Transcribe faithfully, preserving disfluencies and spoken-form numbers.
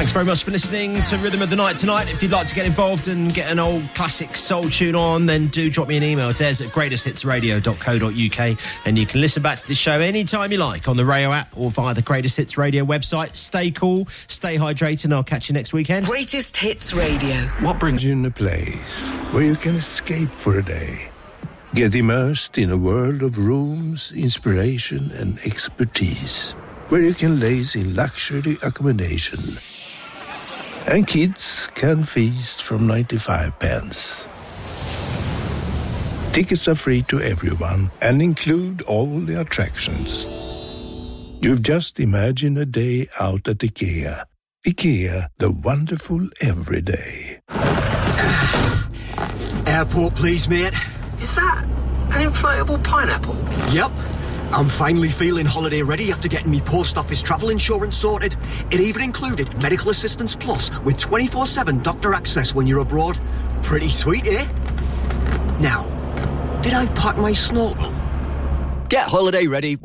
Thanks very much for listening to Rhythm of the Night tonight. If you'd like to get involved and get an old classic soul tune on, then do drop me an email, des at greatest hits radio dot co dot uk, and you can listen back to the show anytime you like on the Rayo app or via the Greatest Hits Radio website. Stay cool, stay hydrated, and I'll catch you next weekend. Greatest Hits Radio. What brings you in a place where you can escape for a day? Get immersed in a world of rooms, inspiration and expertise, where you can laze in luxury accommodation. And kids can feast from ninety-five pence. Tickets are free to everyone and include all the attractions. You've just imagined a day out at IKEA. IKEA, the wonderful everyday. Airport, please, mate. Is that an inflatable pineapple? Yep. I'm finally feeling holiday ready after getting me post office travel insurance sorted. It even included Medical Assistance Plus with twenty-four seven doctor access when you're abroad. Pretty sweet, eh? Now, did I pack my snorkel? Get holiday ready